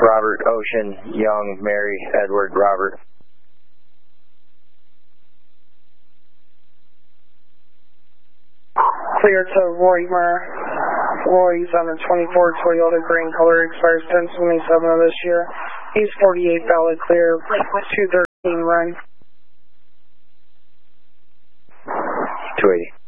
Robert, Ocean, Young, Mary, Edward, Robert. Clear to Roy Murr. Roy's on the 24 Toyota green color, expires 10/27 of this year. He's 48 valid clear, 213 run. 280.